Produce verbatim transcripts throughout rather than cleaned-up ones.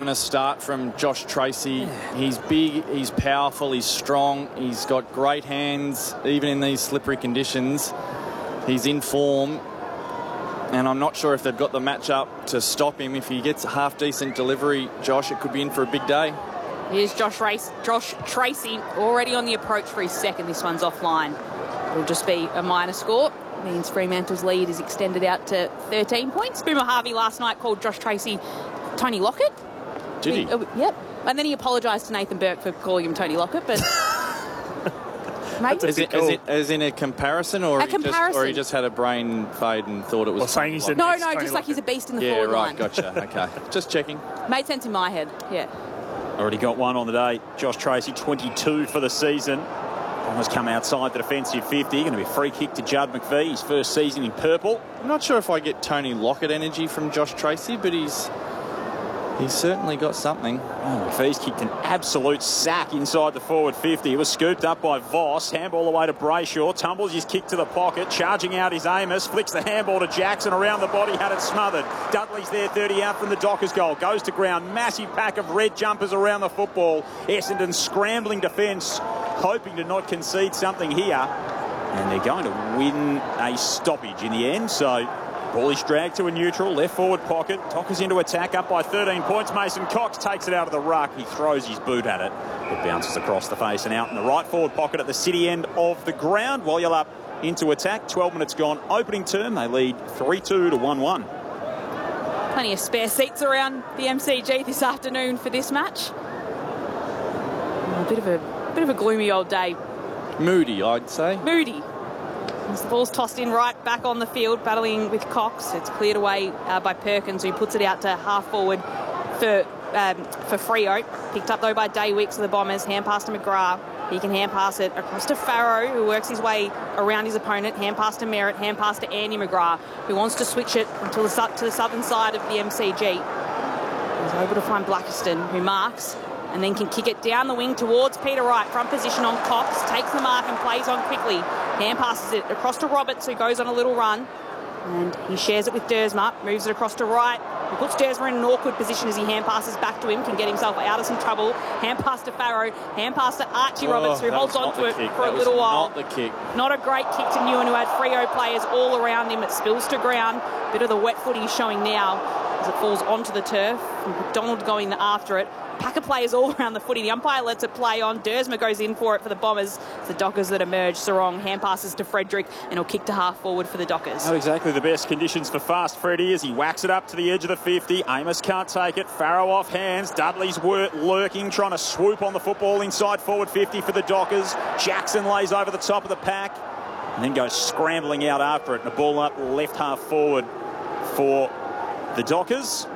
given a start from Josh Tracy. Yeah. He's big, he's powerful, he's strong, he's got great hands, even in these slippery conditions. He's in form, and I'm not sure if they've got the match-up to stop him. If he gets a half-decent delivery, Josh, it could be in for a big day. Here's Josh, Race, Josh Tracy already on the approach for his second. This one's offline. It'll just be a minor score. Means Fremantle's lead is extended out to thirteen points. Boomer Harvey last night called Josh Tracy Tony Lockett. Did he? Uh, yep. And then he apologised to Nathan Burke for calling him Tony Lockett, but... Is it, is it as in a comparison, or a he comparison. Just, or he just had a brain fade and thought it was? Well, saying he's no, no, just like he's a beast in the yeah, forward right, line. Gotcha. Okay, just checking. Made sense in my head. Yeah. Already got one on the day. Josh Tracy, twenty-two for the season. Almost come outside the defensive fifty. Going to be a free kick to Judd McVie, his first season in purple. I'm not sure if I get Tony Lockett energy from Josh Tracy, but he's he's certainly got something. Oh, McVie's kicked an absolute sack inside the forward fifty. It was scooped up by Voss. Handball away to Brayshaw. Tumbles his kick to the pocket. Charging out his Amos. Flicks the handball to Jackson. Around the body, had it smothered. Dudley's there, thirty out from the Dockers goal. Goes to ground. Massive pack of red jumpers around the football. Essendon scrambling defence, hoping to not concede something here. And they're going to win a stoppage in the end. So ball is dragged to a neutral, left forward pocket. Dockers into attack, up by thirteen points. Mason Cox takes it out of the ruck. He throws his boot at it. It bounces across the face and out in the right forward pocket at the city end of the ground. Walial up into attack. twelve minutes gone. Opening term, they lead three two to one one. Plenty of spare seats around the M C G this afternoon for this match. A bit of a bit of a gloomy old day. Moody, I'd say. Moody. As the ball's tossed in right back on the field, battling with Cox. It's cleared away uh, by Perkins, who puts it out to half forward for um, for Freo. Picked up though by Daywicks of the Bombers. Hand pass to McGrath. He can hand pass it across to Farrow, who works his way around his opponent. Hand pass to Merritt. Hand pass to Andy McGrath, who wants to switch it until the to the southern side of the M C G. He's able to find Blackiston, who marks and then can kick it down the wing towards Peter Wright. Front position on Cox, takes the mark and plays on quickly. Hand passes it across to Roberts, who goes on a little run. And he shares it with Dersma, moves it across to Wright. He puts Dersma in an awkward position as he hand passes back to him, can get himself out of some trouble. Hand pass to Farrow, hand pass to Archie oh, Roberts, who holds on to it kick. for that a little while. Not the kick. Not a great kick to Newen, who had Freo players all around him. It spills to ground. Bit of the wet footy showing now as it falls onto the turf. McDonald going after it. Pack of players all around the footy. The umpire lets it play on. Dersma goes in for it for the Bombers. It's the Dockers that emerge. Sarong hand passes to Frederick and he'll kick to half forward for the Dockers. Not exactly the best conditions for fast Freddie as he whacks it up to the edge of the fifty. Amos can't take it. Farrow off hands. Dudley's wor- lurking, trying to swoop on the football inside forward fifty for the Dockers. Jackson lays over the top of the pack and then goes scrambling out after it. And the ball up left half forward for the Dockers.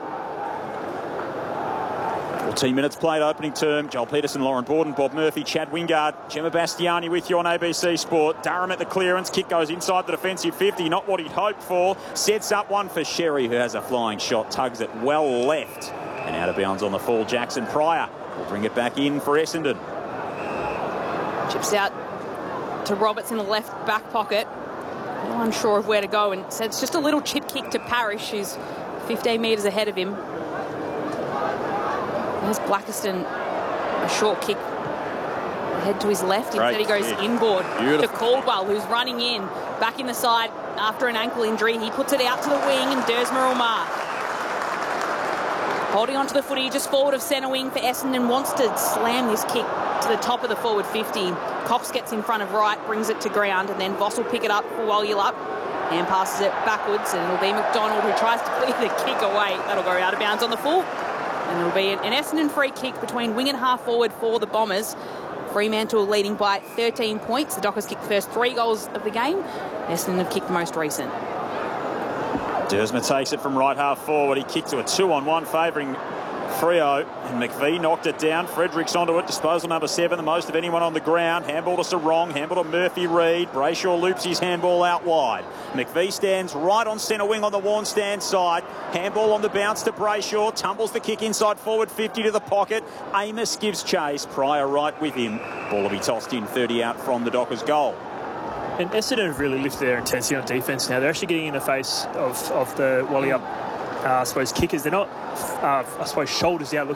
fourteen minutes played, opening term. Joel Peterson, Lauren Borden, Bob Murphy, Chad Wingard, Gemma Bastiani with you on A B C Sport. Durham at the clearance. Kick goes inside the defensive fifty. Not what he'd hoped for. Sets up one for Sherry, who has a flying shot. Tugs it well left. And out of bounds on the fall. Jackson Pryor will bring it back in for Essendon. Chips out to Roberts in the left back pocket. Not unsure of where to go. And so it's just a little chip kick to Parrish, who's fifteen metres ahead of him. There's Blackiston, a short kick head to his left. Instead he goes kick. inboard Beautiful. to Caldwell, who's running in, back in the side after an ankle injury. He puts it out to the wing and Dersma will mark. Holding onto the footy just forward of centre wing for Essendon, wants to slam this kick to the top of the forward fifty. Cox gets in front of Wright, brings it to ground, and then Voss will pick it up for Walial up. And passes it backwards, and it'll be McDonald who tries to clear the kick away. That'll go out of bounds on the full. And it'll be an Essendon free kick between wing and half forward for the Bombers. Fremantle leading by thirteen points. The Dockers kicked the first three goals of the game. Essendon have kicked the most recent. Dersma takes it from right half forward. He kicked to a two-on-one favouring Freo, and McVie knocked it down. Fredericks onto it. Disposal number seven, the most of anyone on the ground. Handball to Sarong, handball to Murphy Reid. Brayshaw loops his handball out wide. McVie stands right on centre wing on the Warren stand side. Handball on the bounce to Brayshaw. Tumbles the kick inside forward fifty to the pocket. Amos gives chase. Pryor right with him. Ball will be tossed in thirty out from the Dockers goal. And Essendon have really lifted their intensity on defence now. They're actually getting in the face of, of the Wally up, uh, I suppose, kickers. They're not, uh, I suppose, shoulders out looking